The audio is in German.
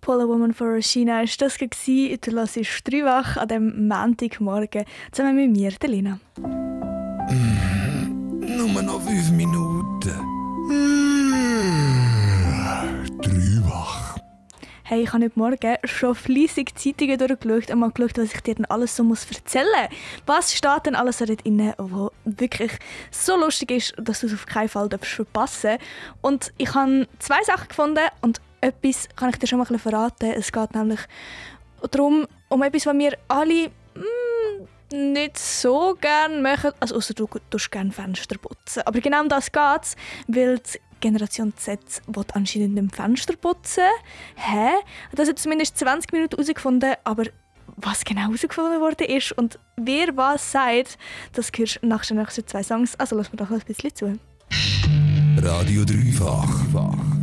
Pull a Woman for China war das. Du hörst «Dreifach» an diesem Montagmorgen zusammen mit mir, der Lina. Nur noch 5 Minuten. Dreifach. Hey, ich habe heute Morgen schon fleissig Zeitungen durchgeschaut und mal geschaut, was ich dir dann alles so erzählen muss. Was steht denn alles so dort drin, was wirklich so lustig ist, dass du es auf keinen Fall verpassen darfst. Und ich habe 2 Sachen gefunden und etwas kann ich dir schon mal ein bisschen verraten. Es geht nämlich darum, um etwas, was wir alle nicht so gerne machen. Also ausser du tust gerne Fenster putzen. Aber genau um das geht es, weil die Generation Z will anscheinend im Fenster putzen. Hä? Das hat zumindest 20 Minuten herausgefunden, aber was genau herausgefunden worden ist und wer was sagt, das hörst du nach den nächsten 2 Songs. Also lass mir doch ein bisschen zu. Radio Dreifach.